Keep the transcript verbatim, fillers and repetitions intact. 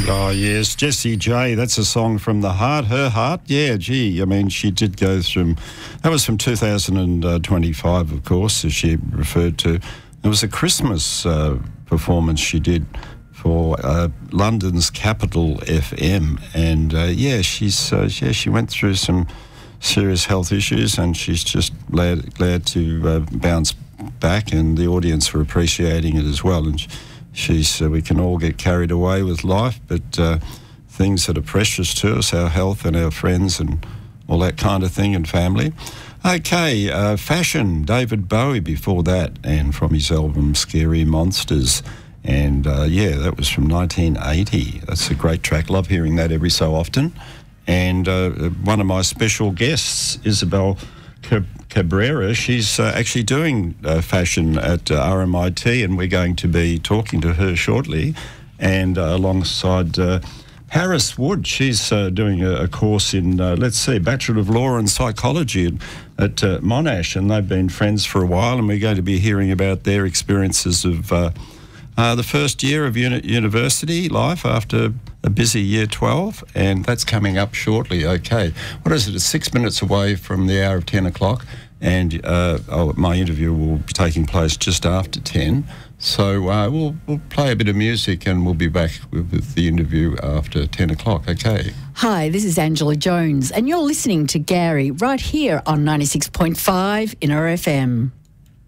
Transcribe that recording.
Oh, yes, Jessie J, that's a song from the heart, her heart. Yeah, gee, I mean, she did go through, that was from two thousand twenty-five, of course, as she referred to. It was a Christmas uh, performance she did for uh, London's Capital F M. And, uh, yeah, she's uh, yeah, she went through some serious health issues, and she's just glad, glad to uh, bounce back, and the audience were appreciating it as well. And she's, uh, we can all get carried away with life, but uh, things that are precious to us, our health and our friends and all that kind of thing, and family. Okay, uh, fashion, David Bowie before that, and from his album Scary Monsters. And uh, yeah, that was from nineteen eighty. That's a great track. Love hearing that every so often. And uh, one of my special guests, Isabel Cabrera, she's uh, actually doing uh, fashion at uh, R M I T, and we're going to be talking to her shortly. And uh, alongside uh, Paris Wood, she's uh, doing a, a course in, uh, let's see, Bachelor of Law and Psychology at, at uh, Monash, and they've been friends for a while, and we're going to be hearing about their experiences of uh, uh, the first year of uni- university life after a busy year twelve, and that's coming up shortly. Okay, what is it? It's six minutes away from the hour of ten o'clock, and uh, oh, my interview will be taking place just after ten. So uh, we'll we'll play a bit of music, and we'll be back with, with the interview after ten o'clock. Okay. Hi, this is Angela Jones, and you're listening to Gary right here on ninety-six point five Inner F M.